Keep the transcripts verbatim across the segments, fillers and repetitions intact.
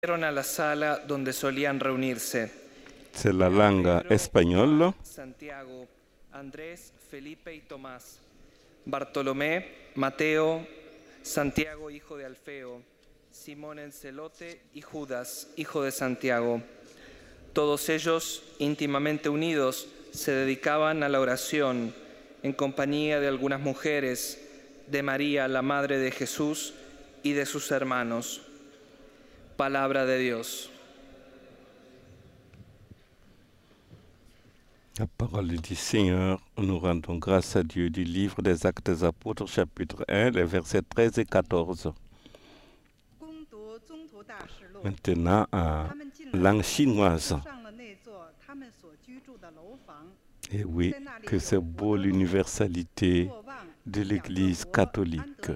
Fueron a la sala donde solían reunirse. C'est la langue espagnole. Santiago, Andrés, Felipe y Tomás, Bartolomé, Mateo, Santiago, hijo de Alfeo, Simón el Celote y Judas, hijo de Santiago. Todos ellos, íntimamente unidos, se dedicaban a la oración en compañía de algunas mujeres, de María, la madre de Jesús, y de sus hermanos. Palabra de Dios. La parole du Seigneur, nous rendons grâce à Dieu du livre des Actes des Apôtres, chapitre un, les versets treize et quatorze. Maintenant, en langue chinoise. Et oui, que c'est beau l'universalité de l'Église catholique.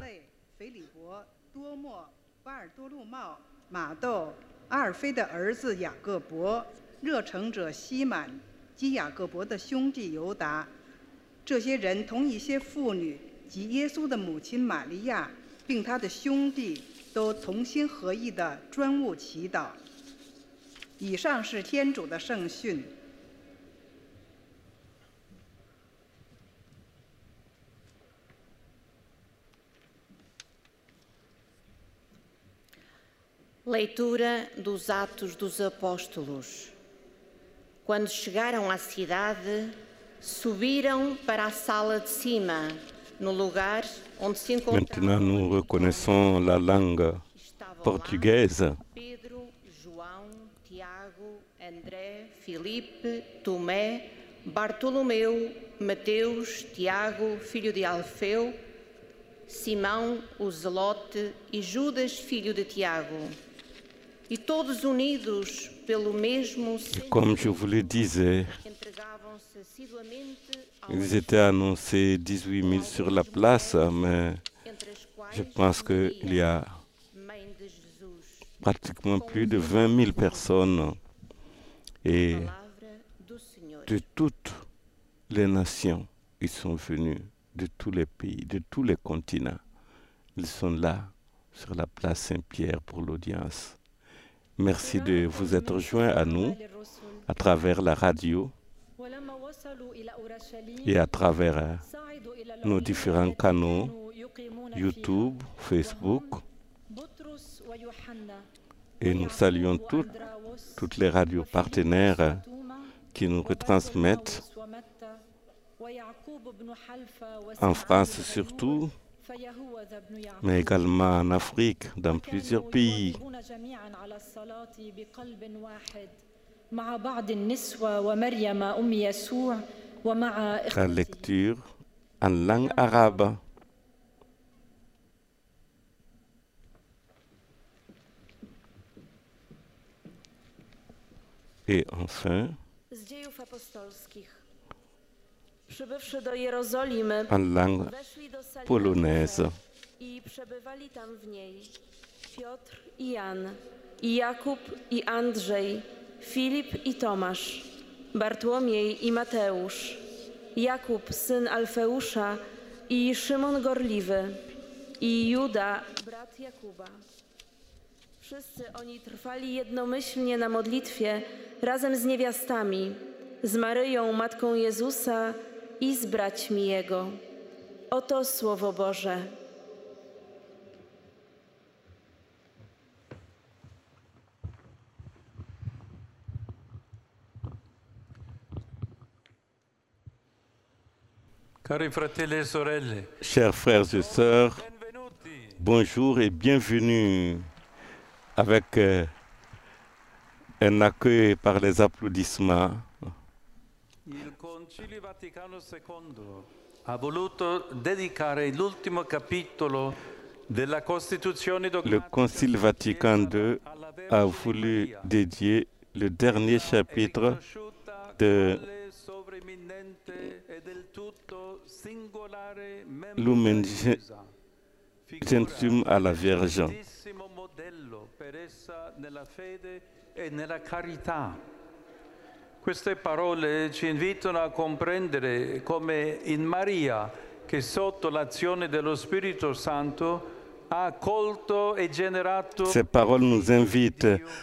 Leitura dos Atos dos Apóstolos. Quando chegaram à cidade, subiram para a sala de cima, no lugar onde se Maintenant, nous encontravam reconnaissons la langue portugaise. Pedro, João, Tiago, André, Filipe, Tomé, Bartolomeu, Mateus, Tiago, filho de Alfeu, Simão, o Zelote e Judas, filho de Tiago. E todos unidos pelo mesmo Et comme je vous le disais, entregavam-se assiduamente à ils étaient annoncés dix-huit mille sur la place, mais entre as quais je pense qu'il y a Mãe de Jesus, pratiquement plus de vingt mille personnes et palavra do Senhor. de toutes les nations. Ils sont venus de tous les pays, de tous les continents. Ils sont là sur la place Saint-Pierre pour l'audience. Merci de vous être joints à nous à travers la radio et à travers euh, nos différents canaux, YouTube, Facebook. Et nous saluons toutes, toutes les radios partenaires qui nous retransmettent, en France surtout, mais également en Afrique, dans plusieurs pays. La lecture en langue arabe. Et enfin, Z dziejów apostolskich. Przybywszy do Jerozolimy, en langue weszli do sali polonaise. i przebywali tam w niej Piotr i Jan, i Jakub i Andrzej, Filip i Tomasz, Bartłomiej i Mateusz, Jakub syn Alfeusza i Szymon Gorliwy, i Juda, brat Jakuba. Wszyscy oni trwali jednomyślnie na modlitwie razem z niewiastami, z Maryją, matką Jezusa i z braćmi Jego. Oto Słowo Boże. Cari fratelli e sorelle, Chers frères et sœurs, benvenuti. bonjour et bienvenue avec euh, un accueil par les applaudissements. Il Concilio Vaticano secondo ha voluto dedicare l'ultimo capitolo della Costituzione Le dogmatica Concile Vatican deux alla a Vergine voulu Maria, dédier le dernier chapitre riconosciuta de quale sovreminente e del tutto singolare membro Lumen della Chiesa, figura Gentium à la Vierge. grandissimo modello per essa nella fede e nella carità. Queste parole ci invitano a comprendere come in Maria, che sotto l'azione dello Spirito Santo ha accolto e generato Ces paroles nous invitent